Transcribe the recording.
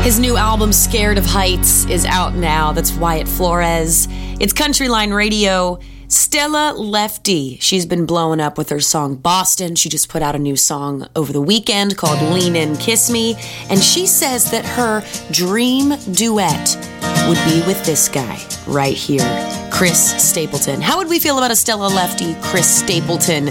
His new album, Scared of Heights, is out now. That's Wyatt Flores. It's Countryline Radio. Stella Lefty, she's been blowing up with her song Boston. She just put out a new song over the weekend called Lean In, Kiss Me. And she says that her dream duet would be with this guy right here, Chris Stapleton. How would we feel about a Stella Lefty, Chris Stapleton